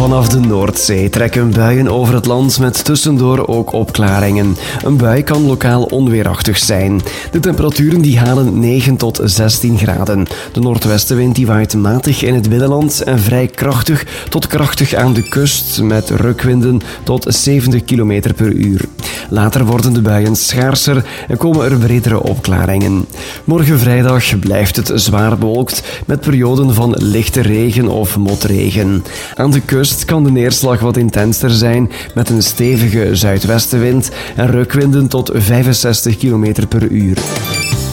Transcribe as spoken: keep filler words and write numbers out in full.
Vanaf de Noordzee trekken buien over het land met tussendoor ook opklaringen. Een bui kan lokaal onweerachtig zijn. De temperaturen die halen negen tot zestien graden. De noordwestenwind die waait matig in het binnenland en vrij krachtig tot krachtig aan de kust met rukwinden tot zeventig kilometer per uur. Later worden de buien schaarser en komen er bredere opklaringen. Morgen vrijdag blijft het zwaar bewolkt met perioden van lichte regen of motregen. Aan de kust kan de neerslag wat intenser zijn met een stevige zuidwestenwind en rukwinden tot vijfenzestig kilometer per uur.